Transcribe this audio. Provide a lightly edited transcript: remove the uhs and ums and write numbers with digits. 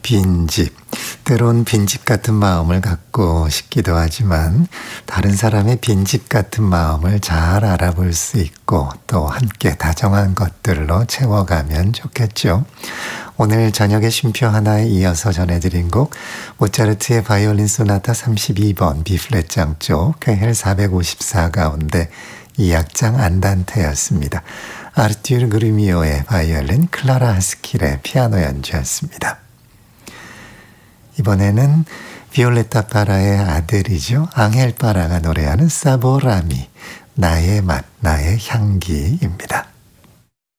빈집. 때론 빈집 같은 마음을 갖고 싶기도 하지만 다른 사람의 빈집 같은 마음을 잘 알아볼 수 있고 또 함께 다정한 것들로 채워가면 좋겠죠. 오늘 저녁의 쉼표 하나에 이어서 전해드린 곡 모차르트의 바이올린 소나타 32번 B플랫 장조 쾌헬 454 가운데 2악장 안단테였습니다. 아르튜르 그르미오의 바이올린, 클라라 하스킬의 피아노 연주였습니다. 이번에는 비올레타 파라의 아들이죠. 앙헬 파라가 노래하는 사보라미, 나의 맛, 나의 향기입니다.